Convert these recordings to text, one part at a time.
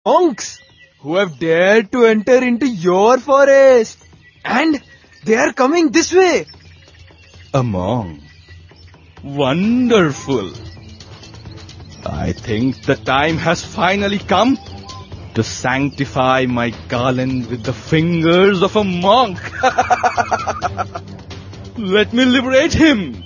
monks who have dared to enter into your forest. And they are coming this way. A monk. Wonderful. I think the time has finally come to sanctify my garland with the fingers of a monk. Let me liberate him.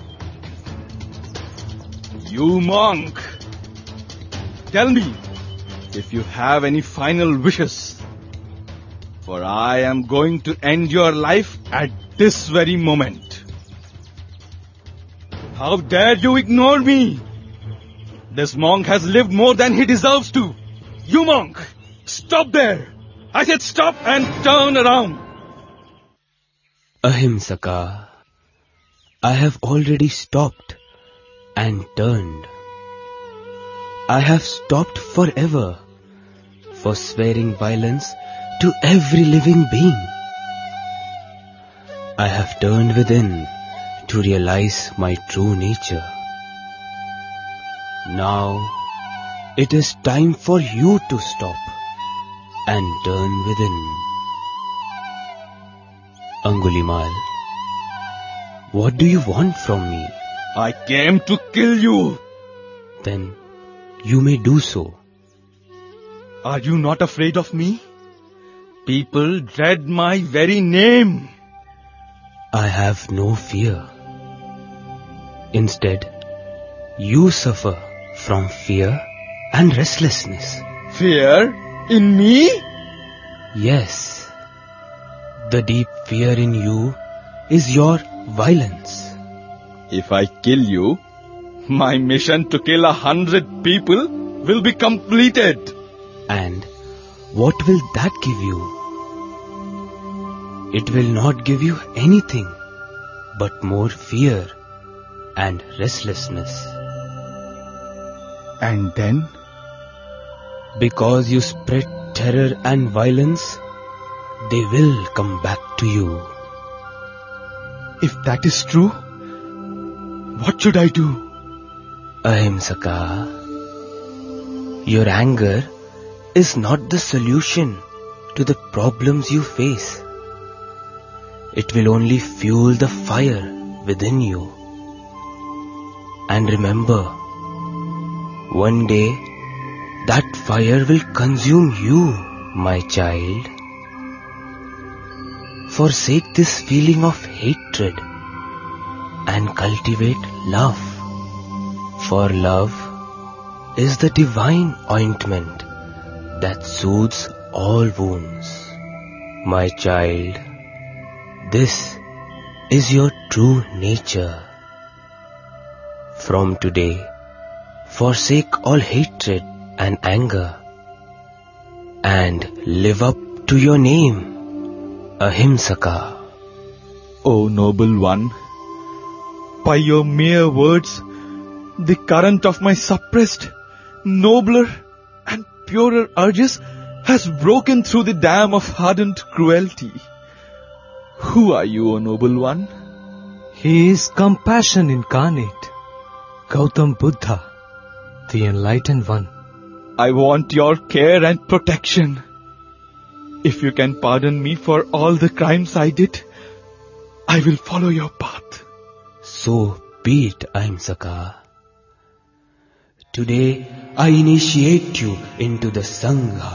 You monk, tell me if you have any final wishes, for I am going to end your life at this very moment. How dare you ignore me? This monk has lived more than he deserves to. You monk, stop there. I said stop and turn around. Ahimsaka, I have already stopped and turned. I have stopped forever for swearing violence to every living being. I have turned within to realize my true nature. Now it is time for you to stop and turn within. Angulimal, what do you want from me? I came to kill you. Then you may do so. Are you not afraid of me? People dread my very name. I have no fear. Instead, you suffer from fear and restlessness. Fear? In me? Yes. The deep fear in you is your violence. If I kill you, my mission to kill 100 people will be completed. And what will that give you? It will not give you anything but more fear and restlessness. And then? Because you spread terror and violence, they will come back to you. If that is true, what should I do? Ahimsaka, your anger is not the solution to the problems you face. It will only fuel the fire within you. And remember, one day that fire will consume you, my child. Forsake this feeling of hatred and cultivate love. For love is the divine ointment that soothes all wounds. My child, this is your true nature. From today, forsake all hatred and anger and live up to your name, Ahimsaka. O noble one, by your mere words, the current of my suppressed, nobler and purer urges has broken through the dam of hardened cruelty. Who are you, O noble one? He is compassion incarnate, Gautam Buddha, the enlightened one. I want your care and protection. If you can pardon me for all the crimes I did, I will follow your path. So be it, Ahimsaka. Today I initiate you into the Sangha.